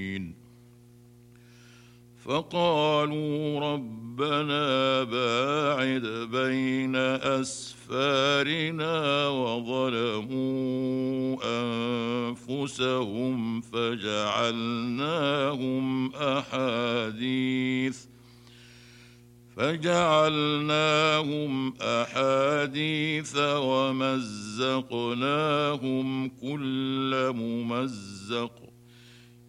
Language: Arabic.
فقالوا ربنا باعد بين أسفارنا وظلموا أنفسهم فجعلناهم أحاديث ومزقناهم كل ممزق